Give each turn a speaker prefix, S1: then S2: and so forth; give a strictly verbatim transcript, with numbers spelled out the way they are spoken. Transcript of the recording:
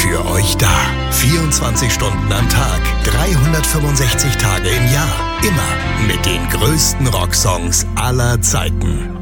S1: für euch da. vierundzwanzig Stunden am Tag, dreihundertfünfundsechzig Tage im Jahr. Immer mit den größten Rocksongs aller Zeiten.